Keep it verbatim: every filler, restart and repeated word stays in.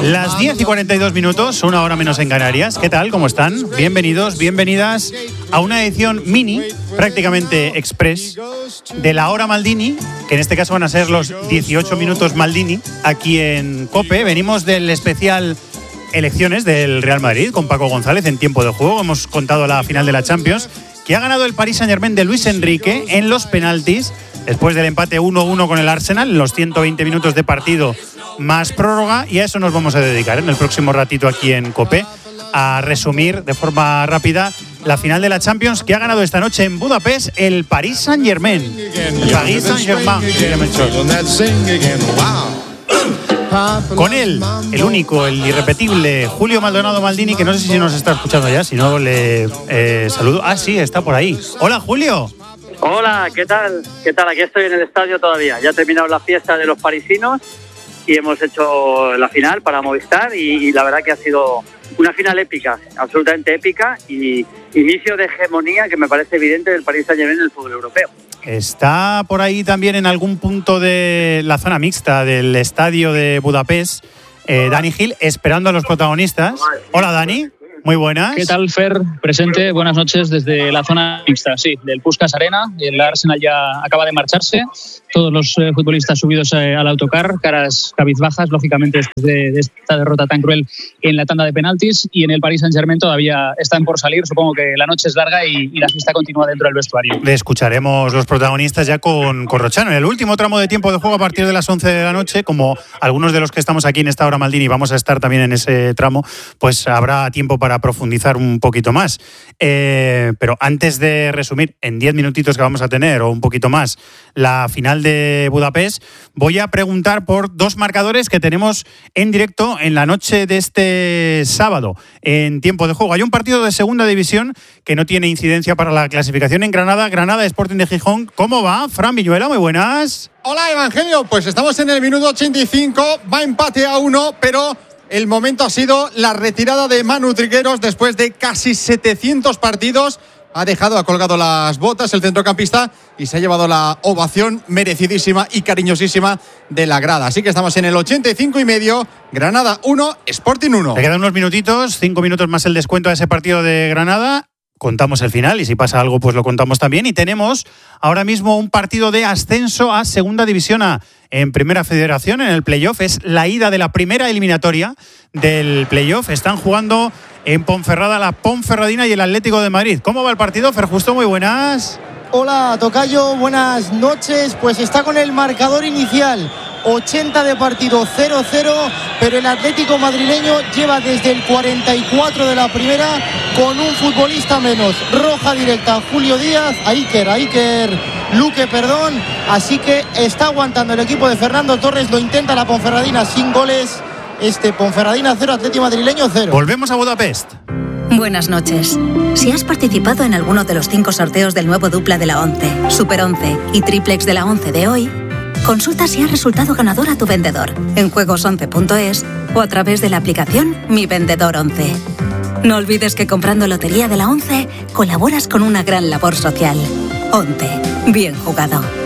Las diez y cuarenta y dos minutos, una hora menos en Canarias. ¿Qué tal? ¿Cómo están? Bienvenidos, bienvenidas a una edición mini, prácticamente express, de la hora Maldini, que en este caso van a ser los dieciocho minutos Maldini, aquí en COPE. Venimos del especial elecciones del Real Madrid con Paco González en tiempo de juego. Hemos contado la final de la Champions, que ha ganado el Paris Saint-Germain de Luis Enrique en los penaltis, después del empate uno uno con el Arsenal, en los ciento veinte minutos de partido más prórroga, y a eso nos vamos a dedicar en el próximo ratito aquí en COPE, a resumir de forma rápida la final de la Champions que ha ganado esta noche en Budapest el Paris Saint-Germain. El Paris Saint-Germain. Con él, el único, el irrepetible Julio Maldonado Maldini, que no sé si nos está escuchando ya, si no le eh, saludo. Ah, sí, está por ahí. Hola, Julio. Hola, ¿qué tal? ¿Qué tal? Aquí estoy en el estadio todavía. Ya ha terminado la fiesta de los parisinos y hemos hecho la final para Movistar y, y la verdad que ha sido una final épica, absolutamente épica, y inicio de hegemonía que me parece evidente del Paris Saint-Germain en el fútbol europeo. Está por ahí también en algún punto de la zona mixta del estadio de Budapest, eh, Dani Gil, esperando a los protagonistas. Hola, Dani. Muy buenas. ¿Qué tal, Fer? Presente, buenas noches desde la zona mixta, sí, del Puskás Arena. El Arsenal ya acaba de marcharse. Todos los eh, futbolistas subidos eh, al autocar, caras cabizbajas, lógicamente, después de, de esta derrota tan cruel en la tanda de penaltis. Y en el Paris Saint-Germain todavía están por salir. Supongo que la noche es larga y, y la fiesta continúa dentro del vestuario. Le escucharemos los protagonistas ya con Corrochano. En el último tramo de tiempo de juego, a partir de las once de la noche, como algunos de los que estamos aquí en esta hora Maldini vamos a estar también en ese tramo, pues habrá tiempo para profundizar un poquito más. Eh, pero antes de resumir en diez minutitos que vamos a tener, o un poquito más, la final de Budapest, voy a preguntar por dos marcadores que tenemos en directo en la noche de este sábado en tiempo de juego. Hay un partido de segunda división que no tiene incidencia para la clasificación en Granada, Granada Sporting de Gijón. ¿Cómo va? Fran Viñuela, muy buenas. Hola, Evangelio, pues estamos en el minuto ochenta y cinco, va empate a uno, pero el momento ha sido la retirada de Manu Trigueros después de casi setecientos partidos. Ha dejado, ha colgado las botas el centrocampista y se ha llevado la ovación merecidísima y cariñosísima de la grada. Así que estamos en el ochenta y cinco y medio, Granada uno, Sporting uno. Le quedan unos minutitos, cinco minutos más el descuento a ese partido de Granada. Contamos el final y si pasa algo pues lo contamos también. Y tenemos ahora mismo un partido de ascenso a Segunda División A en Primera Federación, en el playoff. Es la ida de la primera eliminatoria del playoff. Están jugando en Ponferrada la Ponferradina y el Atlético de Madrid. ¿Cómo va el partido, Fer Justo? Muy buenas. Hola, tocayo, buenas noches. Pues está con el marcador inicial ochenta de partido, cero cero, pero el Atlético madrileño lleva desde el cuarenta y cuatro de la primera con un futbolista menos. Roja directa, Julio Díaz, a Iker, a Iker Luque, perdón. Así que está aguantando el equipo de Fernando Torres, lo intenta la Ponferradina sin goles. Este Ponferradina cero, Atlético madrileño cero. Volvemos a Budapest. Buenas noches. Si has participado en alguno de los cinco sorteos del nuevo dupla de la ONCE, Super once y Triplex de la ONCE de hoy, consulta si has resultado ganador a tu vendedor en juegos once punto es o a través de la aplicación Mi Vendedor once. No olvides que comprando Lotería de la ONCE colaboras con una gran labor social. ONCE. Bien jugado.